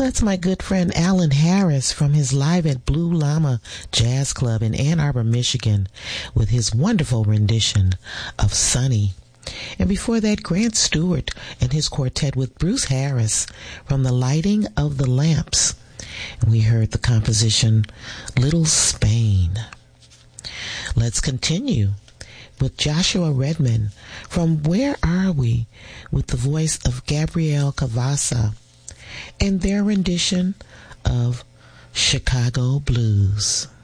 That's my good friend Alan Harris from his Live at Blue Llama Jazz Club in Ann Arbor, Michigan, with his wonderful rendition of Sunny. And before that, Grant Stewart and his quartet with Bruce Harris from The Lighting of the Lamps. And we heard the composition Little Spain. Let's continue with Joshua Redman from Where Are We, with the voice of Gabrielle Cavassa and their rendition of Chicago Blues.